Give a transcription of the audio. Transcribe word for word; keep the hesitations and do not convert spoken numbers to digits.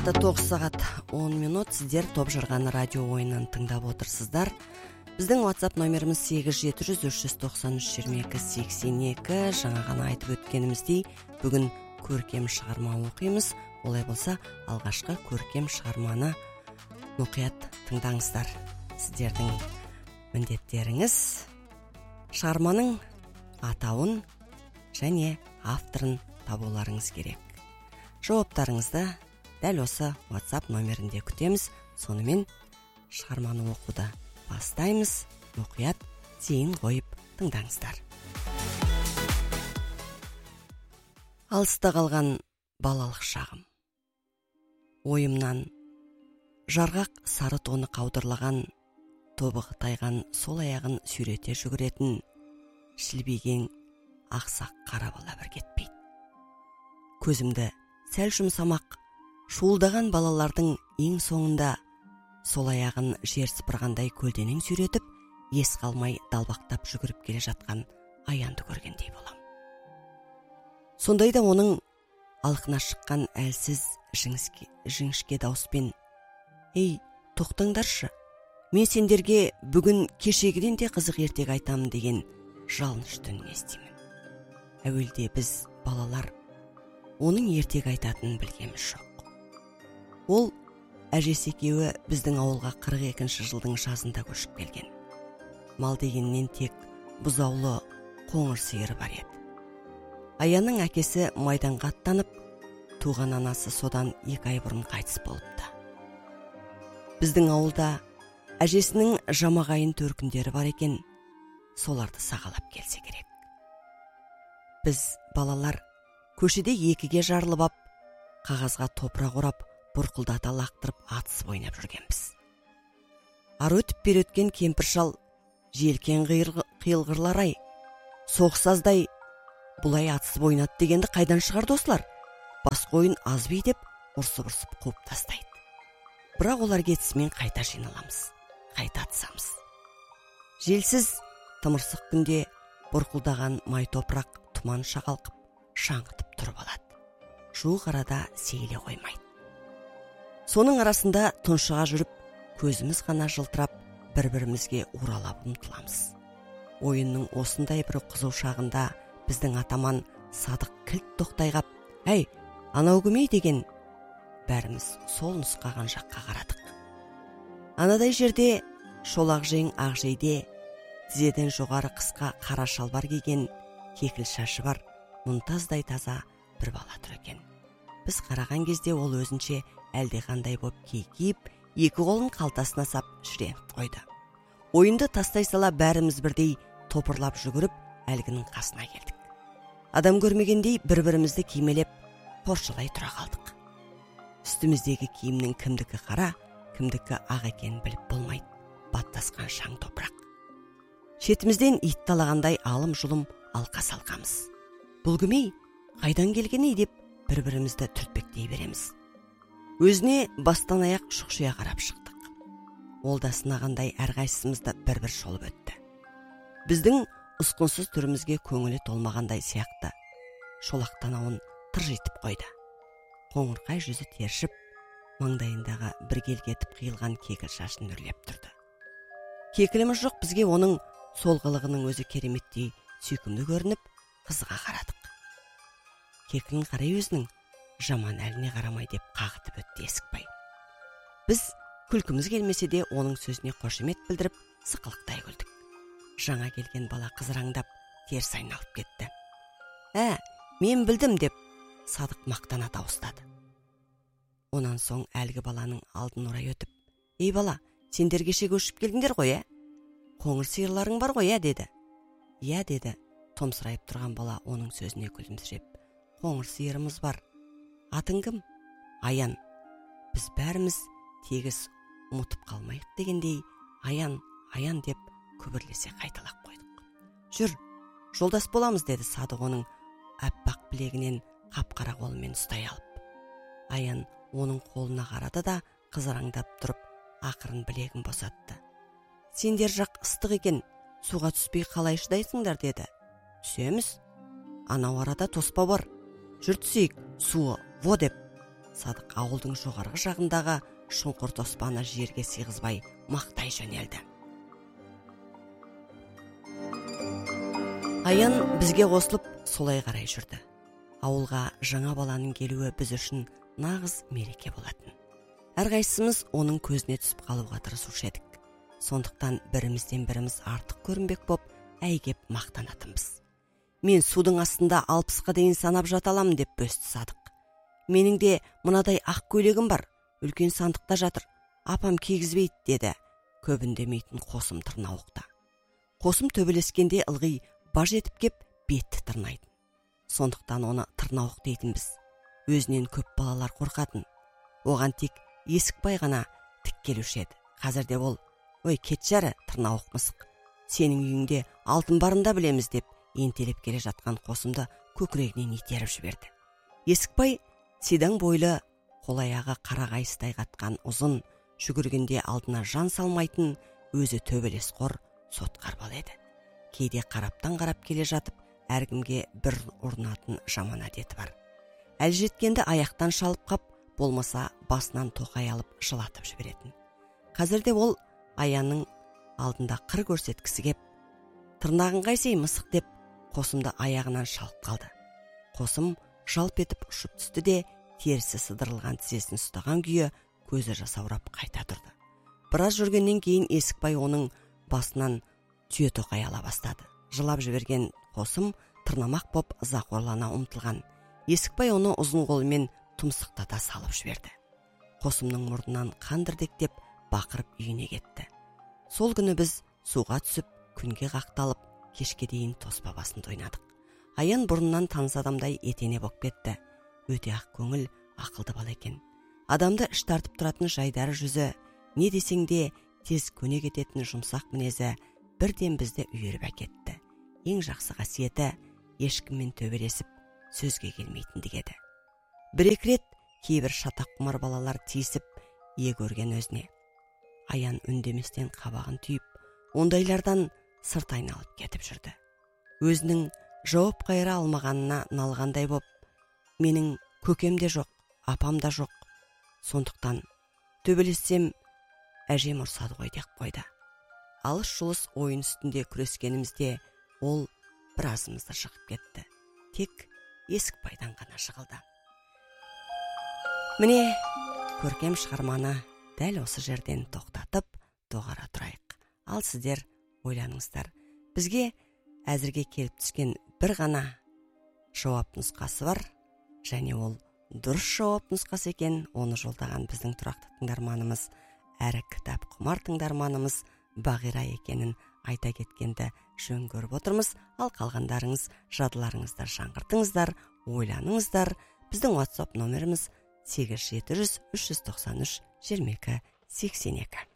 Уақытта тоғыз сағат он минут. Сіздер топ жарған радио ойынын тыңдап отырсыздар. Біздің WhatsApp номеріміз сегіз жеті жүз үш жүз тоқсан үш жиырма екі сексен екі. Жаңа ғана айтып өткеніміздей, бүгін көркем шығарма оқимыз. Олай болса, алғашқы көркем шығарманы мұқият тыңдаңыздар. Сіздердің міндеттеріңіз шығарманың атауын және авторын табуларыңыз керек. Жауаптарыңызды дәл осы WhatsApp номерінде күтеміз. Сонымен шығарманы оқуды бастаймыз. Мұқият зейін қойып тыңдаңыздар. Алыста қалған балалық шағым. Ойымнан жарғақ сары тоны қаудырлаған, тобығы тайған сол аяғын сүйрете жүгіретін, шілбеген ақсақ қара бала бір кетпейді. Көзімді сәл жұмсамақ, шуылдаған балалардың ең соңында сол аяғын жер сыпырғандай көлденең сүйретіп, ес қалмай далбақтап жүгіріп келе жатқан аянды көргендей болам. Сондайда оның алқына шыққан әлсіз жіңішке, жіңішке дауыспен: «Ей, тоқтаңдаршы, мен сендерге бүгін кешегіден де қызық ертек айтамын» деген жалынышты үнін естимін. Әуелде біз балалар оның ертек айтатынын білгеміз жоқ. Ол әжесі екеуі біздің ауылға қырық екінші жылдың жазында көшіп келген. Мал дегеннен тек бұзаулы қоңыр сиыры бар еді. Аянның әкесі майданға аттанып, туған анасы содан екі ай бұрын қайтыс болыпты. Біздің ауылда әжесінің жамағайын төркіндері бар екен, соларды сағалап келсе керек. Біз балалар көшеде екіге жарылып ап, қағазға топырақ орап, бұрқылдата лақтырып атысып ойнап жүргенбіз. Ар өтіп бер өткен кемпір шал: «Желкен қиылғырлар-ай, соғысаздай бұлай атысып ойнады дегенді қайдан шығарды осылар? Басқа ойын аз бей» деп ұрсып-ұрсып қуып тастайды. Бірақ олар кетісімен қайта жиналамыз, қайта атысамыз. Желсіз тымырсық күнде бұрқылдаған май топырақ тұман шағалқып, шаңғытып тұрып алады. Жуық арада сейіле қоймайды. Соның арасында тұншыға жүріп, көзіміз ғана жылтырап, бір-бірімізге уралап ұмтыламыз. Ойынның осындай бір қызу шағында біздің атаман Садық кілт тоқтай қап: «Әй, анау кім-ей?» деген. Бәріміз сол нұсқаған жаққа қарадық. Анадай жерде шолақ жең ақ жейде, тізеден жоғары қысқа қара шалбар киген, кекіл шашы бар, мұнтаздай таза бір бала тұр екен. Біз қараған кезде ол өзінше әлде қандай боп киіп, екі қолын қалтасына сап шіреніп қойды. Ойынды тастай сала бәріміз бірдей топырлап жүгіріп, әлгінің қасына келдік. Адам көрмегендей бір-бірімізді кимелеп, қоршылай тұра қалдық. Үстіміздегі киімнің кімдікі қара, кімдікі ақ екенін біліп болмайды. Баттасқан шаң топырақ. Шетімізден ит талағандай алым-жұлым алқа салқамыз. Бұл кім-ей, қайдан келген-ей деп бір-бірімізді түртпектей береміз. Өзіне бастан аяқ шұқшия қарап шықтық. Ол да сынағандай әрқайсымызды бір-бір шолып өтті. Біздің ұсқынсыз түрімізге көңілі толмағандай сияқты шолақ танауын тыржитып қойды. Қоңырқай жүзі тершіп, маңдайындағы бір келгетіп қиылған кекіл шашын үрлеп тұрды. Кекіліміз жоқ, бізге оның сол қылығының өзі кереметтей сүйкімді көрініп, қызыға қарадық. Кекілін қарай өзінің жаман әліне қарамай деп қағытып өтті Есікбай. Біз күлкіміз келмесе де оның сөзіне қошемет білдіріп сықылықтай күлдік. Жаңа келген бала қызыраңдап теріс айналып кетті. «Ә, мен білдім» деп Садық мақтана дауыстады. Онан соң әлгі баланың алдын орай өтіп: «Ей бала, сендер кеше көшіп келдіңдер ғой, ә? Қоңыр сиырларың бар ғой, ә?» деді. «Иә» деді томсырайып тұрған бала оның сөзіне күлімсіреп. «Қоңыр сиырымыз бар. Атың кім?» «Аян». Біз бәріміз тегіс ұмытып қалмайық дегендей «Аян, Аян» деп күбірлесе қайталап қойдық. «Жүр, жолдас боламыз» деді Садық оның әппақ білегінен қап-қара қолымен ұстай алып. Аян оның қолына қарады да қызараңдап тұрып, ақырын білегін босатты. «Сендер жақ ыстық екен, суға түспей қалай шыдайсыңдар?» деді. «Түсеміз. Анау арада тоспа бар. Жүр түсейік, суы во» деп Садық ауылдың жоғарғы жағындағы шұңқыр тоспаны жерге сыйғызбай мақтай жөнелді. Аян бізге қосылып солай қарай жүрді. Ауылға жаңа баланың келуі біз үшін нағыз мереке болатын. Әрқайсымыз оның көзіне түсіп қалуға тырысушы едік. Сондықтан бірімізден біріміз артық көрінбек боп әйгеп мақтанатынбыз. Мен судың астында алпысқа дейін санап жаталам деп бөсті Садық. Менің де мынадай ақ көйлегім бар, үлкен сандықта жатыр, апам кигізбейді деді көбіндемейтін Қосым Тырнауықта. Қосым төбелескенде ылғи баж етіп кеп бетті тырнайтын. Сондықтан оны Тырнауық дейтінбіз. Өзінен көп балалар қорқатын. Оған тек Есікбай ғана тік келуші еді. Қазірде ол, ой кетшәрі Тырнауық мысық, сенің үйіңде алтын барында білеміз деп ентелеп келе жатқан Қосымды көкірегінен итеріп жіберді. Есікбай сидаң бойлы, қол-аяғы қара қайыстай қатқан ұзын, жүгіргенде алдына жан салмайтын, өзі төбелес қор сотқар бала еді. Кейде қараптан қарап келе жатып, әркімге бір ұрынатын жаман әдеті бар. Әл жеткенді аяқтан шалып қап, болмаса басынан тоқай алып жылатып жіберетін. Қазірде ол Аянның алдында қыр көрсеткісі кеп, тырнағын қайсей мысық деп Қосымды аяғынан шалып қалды. Қосым жалп етіп ұшып түсті де, терісі сыдырылған тізесін ұстаған күйі көзі жасаурап қайта тұрды. Біраз жүргеннен кейін Есікбай оның басынан түйе тоқай ала бастады. Жылап жіберген Қосым тырнамақ боп ызақорлана ұмтылған. Есікбай оны ұзын қолымен тұмсықтата салып жіберді. Қосымның мұрнынан қан дірдектеп бақырып үйіне кетті. Сол күні біз суға түсіп, күнге қақталып, кешке дейін тоспа басында ойнадық. Аян бұрыннан таныс адамдай етене боп кетті. Өте ақ көңіл, ақылды бала екен. Адамды іш тартып тұратын жайдары жүзі, не десең де тез көне кететін жұмсақ мінезі бірден бізді үйіріп әкетті. Ең жақсы қасиеті ешкіммен төбелесіп, сөзге келмейтіндік еді. Бір-екі рет кейбір шатақ құмар балалар тиісіп, ие көрген өзіне. Аян үндеместен қабағын түйіп, ондайлардан сырт айналып кетіп жүрді. Өзінің жауап қайыра алмағанына налғандай боп, менің көкем де жоқ, апам да жоқ. Сондықтан төбелессем әжем ұрсады ғой деп қойды. Алыс-жұлыс ойын үстінде күрескенімізде ол біразымызды шығып кетті. Тек Есікбайдан ғана жығылды. Міне, көркем шығарманы дәл осы жерден тоқтатып, доғара тұрайық. Ал сіздер ойланыңыздар. Бізге әзірге келіп түскен бір ғана жауап нұсқасы бар, және ол дұрыс жауап нұсқасы екен. Оны жолдаған біздің тұрақты тыңдарманымыз, әрі кітап құмар тыңдарманымыз Бағира екенін айта кеткенді жөн көріп отырмыз. Ал қалғандарыңыз жадыларыңыздар жаңғыртыңыздар, ойланыңыздар. Біздің WhatsApp номеріміз сегіз жеті жүз үш жүз тоқсан үш жиырма екі сексен екі.